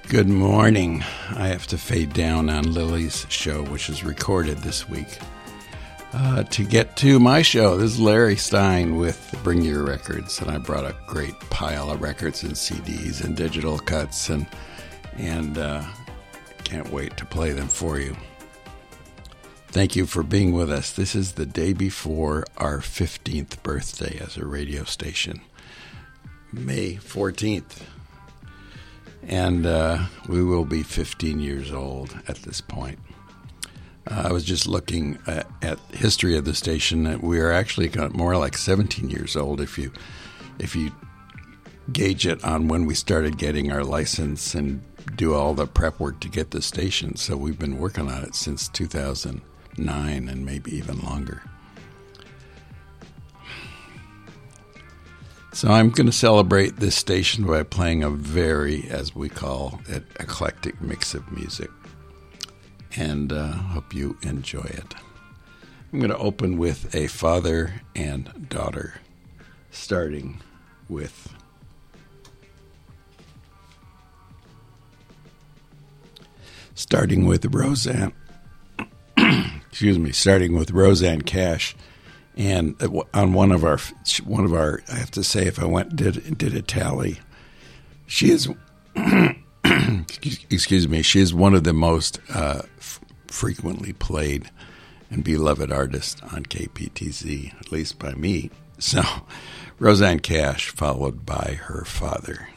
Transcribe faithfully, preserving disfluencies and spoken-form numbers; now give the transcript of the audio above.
Good morning. I have to fade down on Lily's show, which is recorded this week. Uh, to get to my show, this is Larry Stein with Bring Your Records, and I brought a great pile of records and C Ds and digital cuts, and and uh, can't wait to play them for you. Thank you for being with us. This is the day before our fifteenth birthday as a radio station, May fourteenth. And uh, we will be fifteen years old at this point. Uh, I was just looking at, at history of the station. We are actually more like seventeen years old if you if you gauge it on when we started getting our license and do all the prep work to get the station. So we've been working on it since two thousand nine and maybe even longer. So I'm going to celebrate this station by playing a very, as we call it, eclectic mix of music. And uh, hope you enjoy it. I'm going to open with a father and daughter, starting with starting with Rosanne. excuse me, starting with Rosanne Cash. And on one of our, one of our, I have to say, if I went did did a tally, she is, excuse me, she is one of the most uh, f- frequently played and beloved artists on K P T Z, at least by me. So, Rosanne Cash, followed by her father.